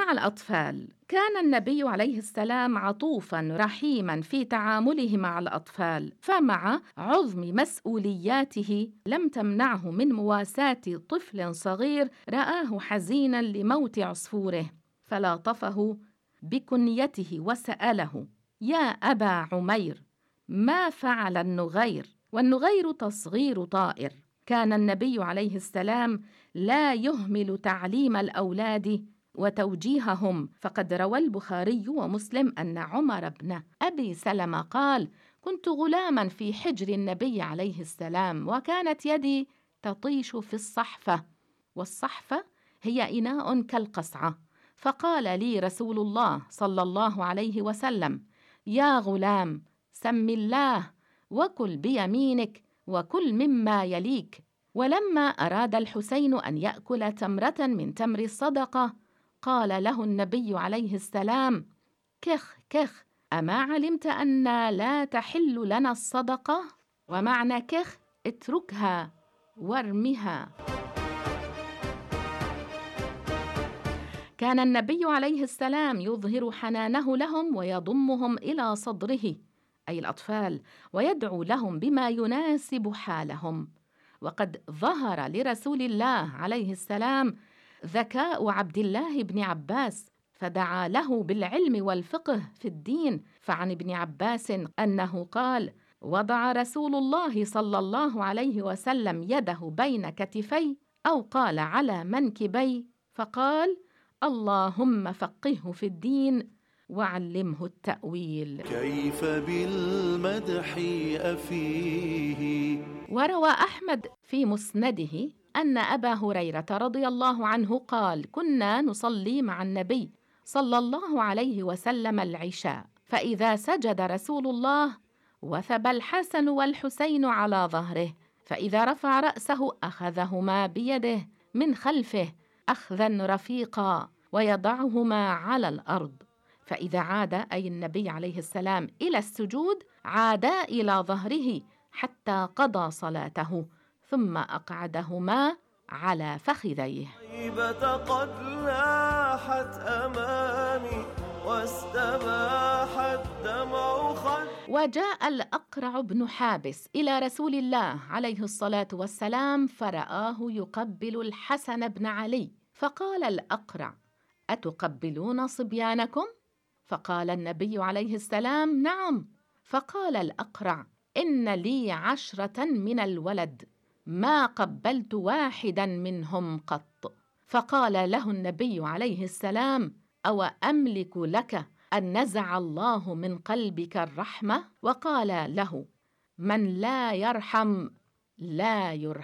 مع الأطفال، كان النبي عليه السلام عطوفاً رحيماً في تعامله مع الأطفال، فمع عظم مسؤولياته لم تمنعه من مواساة طفل صغير رآه حزيناً لموت عصفوره، فلاطفه بكنيته وسأله: يا أبا عمير، ما فعل النغير؟ والنغير تصغير طائر. كان النبي عليه السلام لا يهمل تعليم الأولاد وتوجيههم، فقد روى البخاري ومسلم أن عمر بن أبي سلمة قال: كنت غلاما في حجر النبي عليه السلام، وكانت يدي تطيش في الصحفة، والصحفة هي إناء كالقصعة، فقال لي رسول الله صلى الله عليه وسلم: يا غلام، سم الله وكل بيمينك وكل مما يليك. ولما أراد الحسين أن يأكل تمرة من تمر الصدقة قال له النبي عليه السلام: كخ كخ، أما علمت أن لا تحل لنا الصدقة؟ ومعنى كخ اتركها وارمها. كان النبي عليه السلام يظهر حنانه لهم ويضمهم إلى صدره، أي الأطفال، ويدعو لهم بما يناسب حالهم. وقد ظهر لرسول الله عليه السلام ذكاء عبد الله بن عباس، فدعا له بالعلم والفقه في الدين. فعن ابن عباس أنه قال: وضع رسول الله صلى الله عليه وسلم يده بين كتفي، أو قال على منكبي، فقال: اللهم فقهه في الدين وعلمه التأويل. كيف بالمدح أفيه. وروى أحمد في مسنده أن أبا هريرة رضي الله عنه قال: كنا نصلي مع النبي صلى الله عليه وسلم العشاء، فإذا سجد رسول الله وثب الحسن والحسين على ظهره، فإذا رفع رأسه أخذهما بيده من خلفه أخذا رفيقا ويضعهما على الأرض، فإذا عاد، أي النبي عليه السلام، إلى السجود عادا إلى ظهره حتى قضى صلاته، ثم أقعدهما على فخذيه. طيبة قد لاحت أمامي واستباح الدمع خد. وجاء الأقرع بن حابس إلى رسول الله عليه الصلاة والسلام فرآه يقبل الحسن بن علي، فقال الأقرع: أتقبلون صبيانكم؟ فقال النبي عليه السلام: نعم. فقال الأقرع: إن لي 10 من الولد، ما قبلت واحدا منهم قط. فقال له النبي عليه السلام: أو أملك لك أن نزع الله من قلبك الرحمة؟ وقال له: من لا يرحم لا يرحم.